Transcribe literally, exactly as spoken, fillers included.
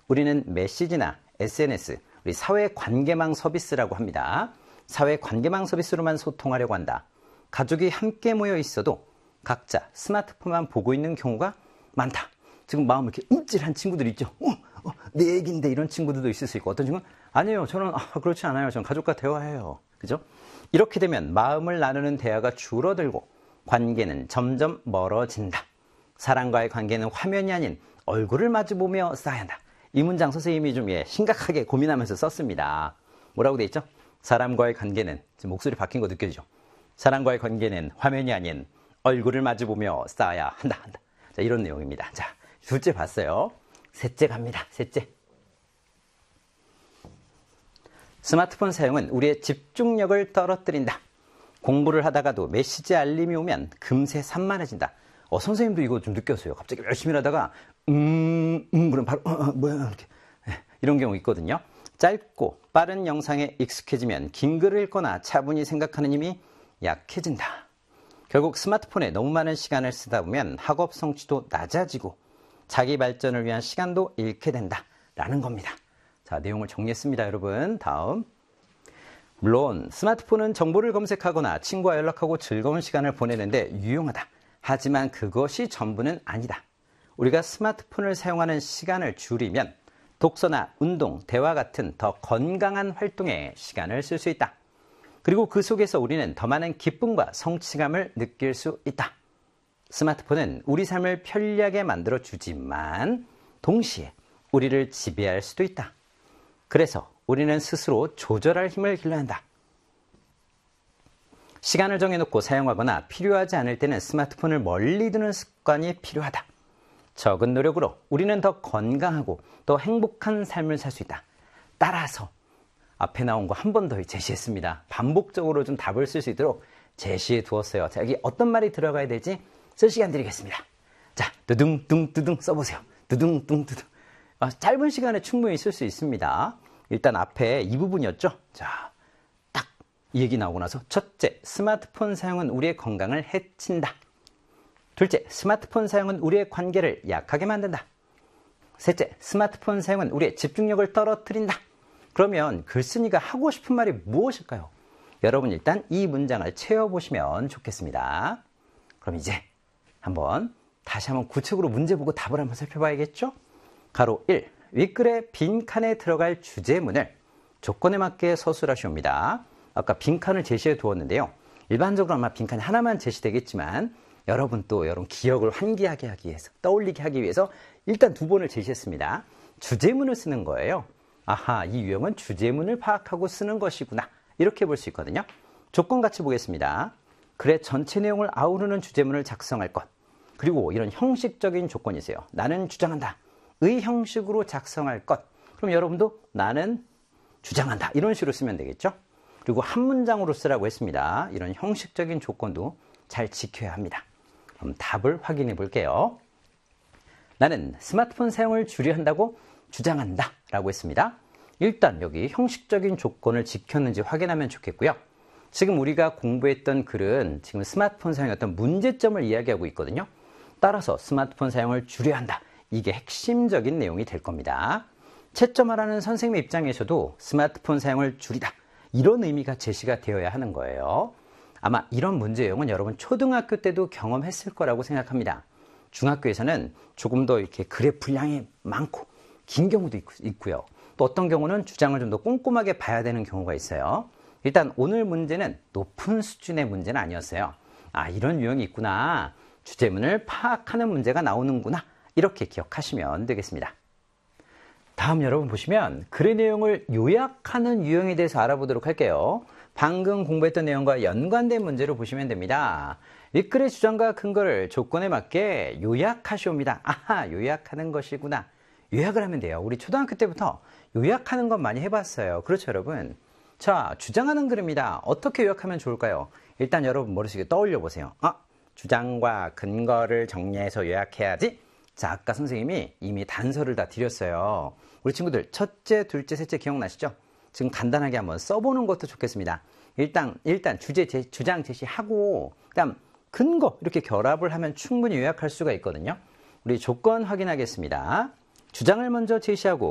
우리는 메시지나 에스엔에스, 우리 사회관계망 서비스라고 합니다. 사회관계망 서비스로만 소통하려고 한다. 가족이 함께 모여 있어도 각자 스마트폰만 보고 있는 경우가 많다. 지금 마음 이렇게 움찔한 친구들 있죠. 어, 어, 내 얘기인데 이런 친구들도 있을 수 있고, 어떤 친구는 아니에요. 저는 아, 그렇지 않아요. 저는 가족과 대화해요. 그죠? 이렇게 되면 마음을 나누는 대화가 줄어들고 관계는 점점 멀어진다. 사람과의 관계는 화면이 아닌 얼굴을 마주보며 쌓아야 한다. 이 문장 선생님이 좀 예, 심각하게 고민하면서 썼습니다. 뭐라고 돼 있죠? 사람과의 관계는, 지금 목소리 바뀐 거 느껴지죠? 사람과의 관계는 화면이 아닌 얼굴을 마주보며 쌓아야 한다. 한다. 자, 이런 내용입니다. 자, 둘째 봤어요. 셋째 갑니다. 셋째. 스마트폰 사용은 우리의 집중력을 떨어뜨린다. 공부를 하다가도 메시지 알림이 오면 금세 산만해진다. 어, 선생님도 이거 좀 느꼈어요. 갑자기 열심히 하다가 음, 음, 그럼 바로 어, 어, 뭐야 이렇게 네, 이런 경우 있거든요. 짧고 빠른 영상에 익숙해지면 긴 글을 읽거나 차분히 생각하는 힘이 약해진다. 결국 스마트폰에 너무 많은 시간을 쓰다 보면 학업 성취도 낮아지고 자기 발전을 위한 시간도 잃게 된다라는 겁니다. 자, 내용을 정리했습니다, 여러분. 다음. 물론 스마트폰은 정보를 검색하거나 친구와 연락하고 즐거운 시간을 보내는데 유용하다. 하지만 그것이 전부는 아니다. 우리가 스마트폰을 사용하는 시간을 줄이면 독서나 운동, 대화 같은 더 건강한 활동에 시간을 쓸 수 있다. 그리고 그 속에서 우리는 더 많은 기쁨과 성취감을 느낄 수 있다. 스마트폰은 우리 삶을 편리하게 만들어주지만 동시에 우리를 지배할 수도 있다. 그래서 우리는 스스로 조절할 힘을 길러야 한다. 시간을 정해놓고 사용하거나 필요하지 않을 때는 스마트폰을 멀리 두는 습관이 필요하다. 적은 노력으로 우리는 더 건강하고 더 행복한 삶을 살 수 있다. 따라서 앞에 나온 거 한 번 더 제시했습니다. 반복적으로 좀 답을 쓸 수 있도록 제시해 두었어요. 자, 여기 어떤 말이 들어가야 될지 쓸 시간 드리겠습니다. 자, 두둥둥두둥 써보세요. 두둥둥두둥. 아, 짧은 시간에 충분히 쓸 수 있습니다. 일단 앞에 이 부분이었죠. 자, 딱 이 얘기 나오고 나서 첫째, 스마트폰 사용은 우리의 건강을 해친다. 둘째, 스마트폰 사용은 우리의 관계를 약하게 만든다. 셋째, 스마트폰 사용은 우리의 집중력을 떨어뜨린다. 그러면 글쓴이가 하고 싶은 말이 무엇일까요? 여러분 일단 이 문장을 채워보시면 좋겠습니다. 그럼 이제 한번 다시 한번 구체적으로 문제 보고 답을 한번 살펴봐야겠죠? 가로 일, 윗글의 빈칸에 들어갈 주제문을 조건에 맞게 서술하시옵니다. 아까 빈칸을 제시해 두었는데요. 일반적으로 아마 빈칸이 하나만 제시되겠지만 여러분 또 여러분 기억을 환기하게 하기 위해서, 떠올리게 하기 위해서 일단 두 번을 제시했습니다. 주제문을 쓰는 거예요. 아하, 이 유형은 주제문을 파악하고 쓰는 것이구나. 이렇게 볼 수 있거든요. 조건 같이 보겠습니다. 글의 전체 내용을 아우르는 주제문을 작성할 것. 그리고 이런 형식적인 조건이 있어요. 나는 주장한다. 의 형식으로 작성할 것. 그럼 여러분도 나는 주장한다. 이런 식으로 쓰면 되겠죠. 그리고 한 문장으로 쓰라고 했습니다. 이런 형식적인 조건도 잘 지켜야 합니다. 그럼 답을 확인해 볼게요. 나는 스마트폰 사용을 줄여야 한다고 주장한다 라고 했습니다. 일단 여기 형식적인 조건을 지켰는지 확인하면 좋겠고요. 지금 우리가 공부했던 글은 지금 스마트폰 사용의 어떤 문제점을 이야기하고 있거든요. 따라서 스마트폰 사용을 줄여야 한다. 이게 핵심적인 내용이 될 겁니다. 채점하라는 선생님의 입장에서도 스마트폰 사용을 줄이다. 이런 의미가 제시가 되어야 하는 거예요. 아마 이런 문제 내용은 여러분 초등학교 때도 경험했을 거라고 생각합니다. 중학교에서는 조금 더 이렇게 글의 분량이 많고 긴 경우도 있고요. 또 어떤 경우는 주장을 좀 더 꼼꼼하게 봐야 되는 경우가 있어요. 일단 오늘 문제는 높은 수준의 문제는 아니었어요. 아, 이런 유형이 있구나. 주제문을 파악하는 문제가 나오는구나. 이렇게 기억하시면 되겠습니다. 다음 여러분 보시면 글의 내용을 요약하는 유형에 대해서 알아보도록 할게요. 방금 공부했던 내용과 연관된 문제로 보시면 됩니다. 윗글의 주장과 근거를 조건에 맞게 요약하시옵니다. 아하, 요약하는 것이구나. 요약을 하면 돼요. 우리 초등학교 때부터 요약하는 건 많이 해봤어요. 그렇죠, 여러분? 자, 주장하는 글입니다. 어떻게 요약하면 좋을까요? 일단 여러분 머릿속에 떠올려 보세요. 아, 주장과 근거를 정리해서 요약해야지. 자, 아까 선생님이 이미 단서를 다 드렸어요. 우리 친구들 첫째, 둘째, 셋째 기억나시죠? 지금 간단하게 한번 써보는 것도 좋겠습니다. 일단, 일단 주제, 제, 주장 제시하고 그다음 근거 이렇게 결합을 하면 충분히 요약할 수가 있거든요. 우리 조건 확인하겠습니다. 주장을 먼저 제시하고